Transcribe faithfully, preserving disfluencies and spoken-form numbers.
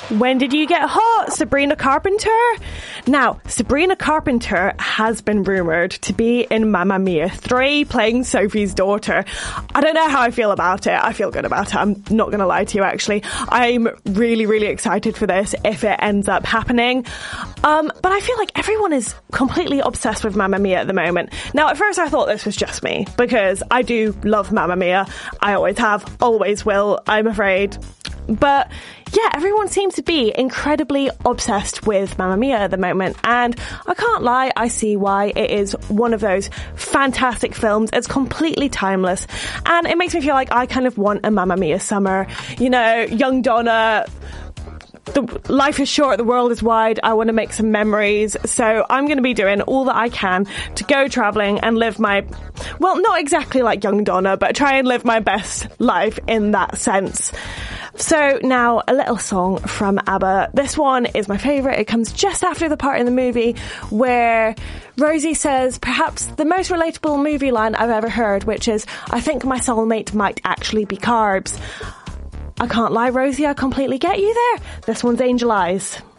When did you get hot, Sabrina Carpenter? Now, Sabrina Carpenter has been rumoured to be in Mamma Mia three, playing Sophie's daughter. I don't know how I feel about it. I feel good about it. I'm not going to lie to you, actually. I'm really, really excited for this if it ends up happening. Um, but I feel like everyone is completely obsessed with Mamma Mia at the moment. Now, at first I thought this was just me, because I do love Mamma Mia. I always have, always will, I'm afraid. But yeah, everyone seems to be incredibly obsessed with Mamma Mia at the moment, and I can't lie, I see why. It is one of those fantastic films. It's completely timeless, and it makes me feel like I kind of want a Mamma Mia summer. You know, young Donna, the life is short, the world is wide, I want to make some memories, so I'm going to be doing all that I can to go travelling and live my, well, not exactly like young Donna, but try and live my best life in that sense. So now, a little song from ABBA. This one is my favourite. It comes just after the part in the movie where Rosie says perhaps the most relatable movie line I've ever heard, which is, I think my soulmate might actually be carbs. I can't lie, Rosie, I completely get you there. This one's Angel Eyes.